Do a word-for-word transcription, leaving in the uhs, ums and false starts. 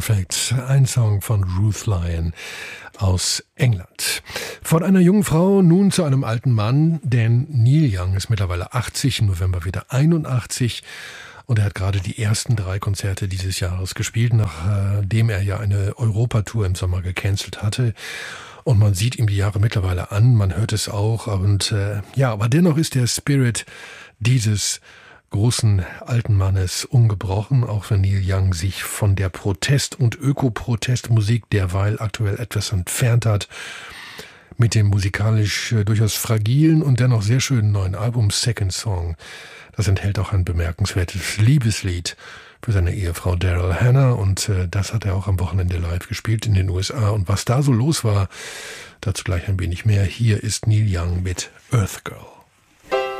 Perfect, ein Song von Ruth Lyon aus England. Von einer jungen Frau nun zu einem alten Mann, denn Neil Young ist mittlerweile achtzig, im November wieder einundachtzig und er hat gerade die ersten drei Konzerte dieses Jahres gespielt, nachdem er ja eine Europatour im Sommer gecancelt hatte. Und man sieht ihm die Jahre mittlerweile an, man hört es auch und äh, ja, aber dennoch ist der Spirit dieses großen alten Mannes ungebrochen, auch wenn Neil Young sich von der Protest- und Öko-Protestmusik derweil aktuell etwas entfernt hat. Mit dem musikalisch äh, durchaus fragilen und dennoch sehr schönen neuen Album Second Song. Das enthält auch ein bemerkenswertes Liebeslied für seine Ehefrau Daryl Hannah und äh, das hat er auch am Wochenende live gespielt in den U S A. Und was da so los war, dazu gleich ein wenig mehr. Hier ist Neil Young mit Earth Girl.